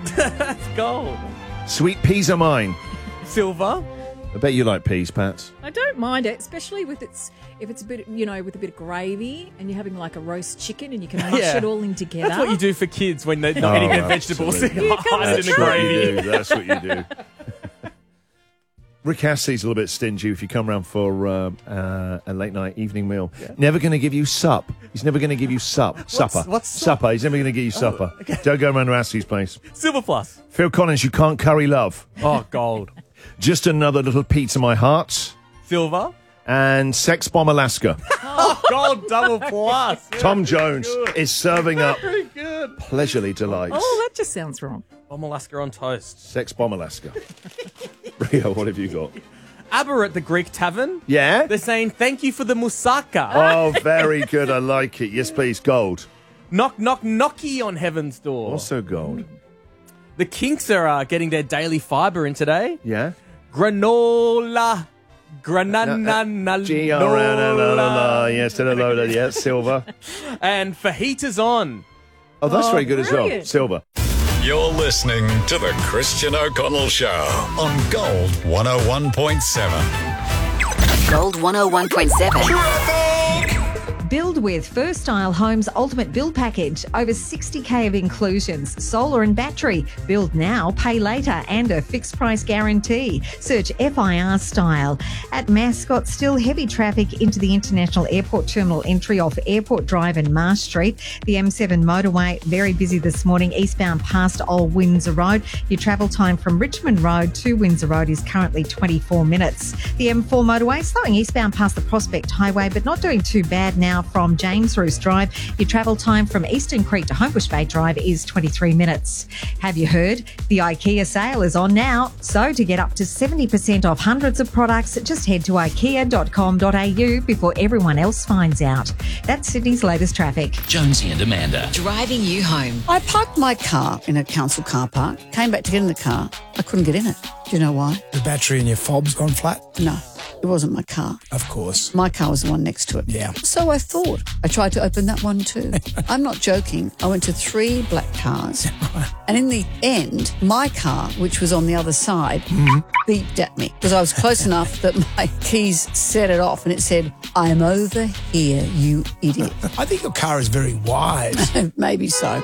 That's gold. Sweet peas are mine. Silver. I bet you like peas, Pat. I don't mind it, especially if it's a bit, with a bit of gravy and you're having like a roast chicken and you can mush it all in together. That's what you do for kids when they're not eating their vegetables. Hide in the gravy. That's what you do. Rick Astley's a little bit stingy if you come round for a late night evening meal. Yeah. Never going to give you sup. He's never going to give you supper. What's supper? He's never going to give you supper. Okay. Don't go around to Astley's place. Silver plus. Phil Collins, you can't curry love. Oh, gold. Just another little pizza, my heart. Silver. And Sex Bomb Alaska. Oh, gold double plus. Tom Jones is serving up Very good. Pleasurely Delights. Oh, that just sounds wrong. Bomb Alaska on toast. Sex Bomb Alaska. Rio, what have you got? ABBA at the Greek Tavern. Yeah? They're saying thank you for the moussaka. Oh, very good. I like it. Yes, please. Gold. Knock, knock, knocky on heaven's door. Also gold. The Kinks are getting their daily fibre in today. Yeah? Granola. Granana. G-R-N-L-L-L. Yes, Lola. Yes, silver. And fajitas on. Oh, that's very good as well. Brilliant. Silver. You're listening to the Christian O'Connell Show on Gold 101.7. Gold 101.7. Build with First Style Homes Ultimate Build Package. Over 60k of inclusions. Solar and battery. Build now, pay later, and a fixed price guarantee. Search FIR Style. At Mascot, still heavy traffic into the International Airport Terminal entry off Airport Drive and Marsh Street. The M7 motorway, very busy this morning, eastbound past Old Windsor Road. Your travel time from Richmond Road to Windsor Road is currently 24 minutes. The M4 motorway, slowing eastbound past the Prospect Highway, but not doing too bad now from James Roos Drive. Your travel time from Eastern Creek to Homebush Bay Drive is 23 minutes. Have you heard? The IKEA sale is on now. So to get up to 70% off hundreds of products, just head to ikea.com.au before everyone else finds out. That's Sydney's latest traffic. Jonesy and Amanda. Driving you home. I parked my car in a council car park, came back to get in the car. I couldn't get in it. Do you know why? The battery in your fob's gone flat? No, it wasn't my car. Of course. My car was the one next to it. Yeah. So I thought. I tried to open that one too. I'm not joking. I went to 3 black cars. And in the end, my car, which was on the other side, beeped at me because I was close enough that my keys set it off and it said, "I'm over here, you idiot." I think your car is very wise. Maybe so.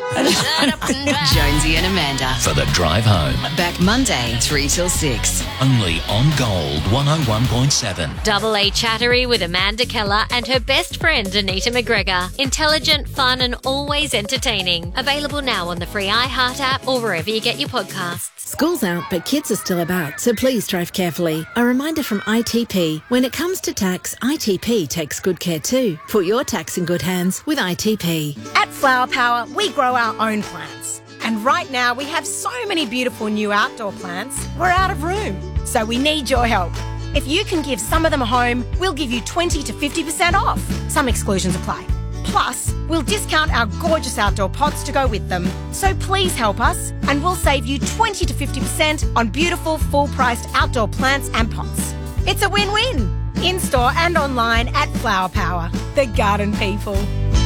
Jonesy and Amanda. For the drive home. Back Monday, 3 till 6. Only on Gold 101.7. Double A Chattery with Amanda Keller and her best friend Anita McGregor. Intelligent, fun and always entertaining. Available now on the free iHeart app or wherever you get your podcasts. School's out, but kids are still about, so please drive carefully. A reminder from ITP. When it comes to tax, ITP takes good care too. Put your tax in good hands with ITP. At Flower Power, we grow our own plants. And right now, we have so many beautiful new outdoor plants, we're out of room. So we need your help. If you can give some of them a home, we'll give you 20 to 50% off. Some exclusions apply. Plus, we'll discount our gorgeous outdoor pots to go with them. So please help us, and we'll save you 20 to 50% on beautiful, full-priced outdoor plants and pots. It's a win-win. In-store and online at Flower Power, the garden people.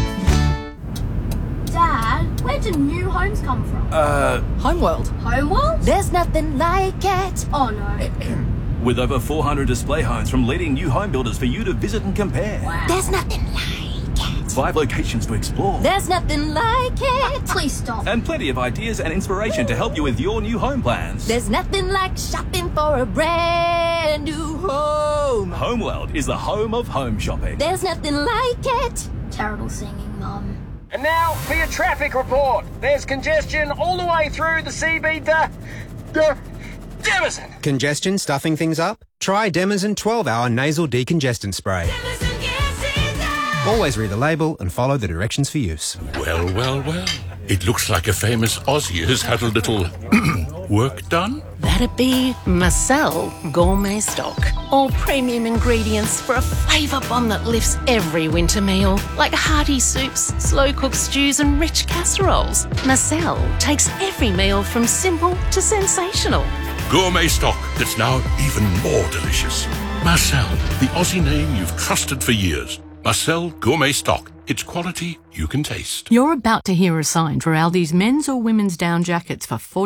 Dad, where do new homes come from? Homeworld. Homeworld? There's nothing like it. Oh no. With over 400 display homes from leading new home builders for you to visit and compare. Wow. There's nothing like it. 5 locations to explore. There's nothing like it. Please stop. And plenty of ideas and inspiration to help you with your new home plans. There's nothing like shopping for a brand new home. Homeworld is the home of home shopping. There's nothing like it. Terrible singing, Mum. And now for your traffic report. There's congestion all the way through the CB to Demison. Congestion stuffing things up? Try Demison 12-hour nasal decongestant spray. Always read the label and follow the directions for use. Well, well, well. It looks like a famous Aussie has had a little work done. That'd be Marcel Gourmet Stock. All premium ingredients for a flavour bomb that lifts every winter meal, like hearty soups, slow-cooked stews and rich casseroles. Marcel takes every meal from simple to sensational. Gourmet stock that's now even more delicious. Marcel, the Aussie name you've trusted for years. Marcel Gourmet Stock. It's quality you can taste. You're about to hear a sign for Aldi's men's or women's down jackets for